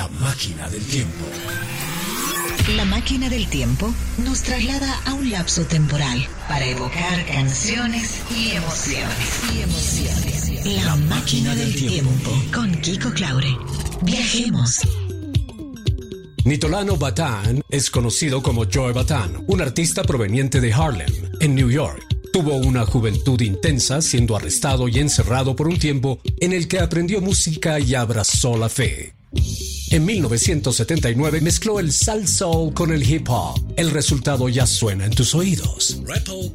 La máquina del tiempo. La máquina del tiempo nos traslada a un lapso temporal para evocar canciones y emociones. La máquina del tiempo con Kiko Claure. Viajemos. Nitolano Batán es conocido como Joe Batán, un artista proveniente de Harlem, en New York. Tuvo una juventud intensa, siendo arrestado y encerrado por un tiempo en el que aprendió música y abrazó la fe. En 1979 mezcló el salsa soul con el hip hop. El resultado ya suena en tus oídos.